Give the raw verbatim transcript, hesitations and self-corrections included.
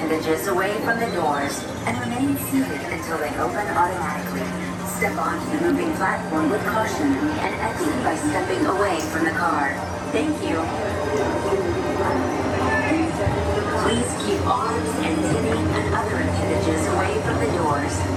appendages away from the doors and remain seated until they open automatically. Step onto the moving platform with caution and exit by stepping away from the car. Thank you. Please keep arms and knitting and other appendages away from the doors.